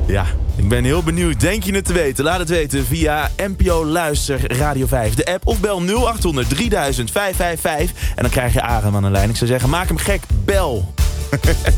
Ja, ik ben heel benieuwd. Denk je het te weten? Laat het weten via NPO Luister Radio 5. De app of bel 0800 3000 555. En dan krijg je Aram aan de lijn. Ik zou zeggen, maak hem gek. Bel.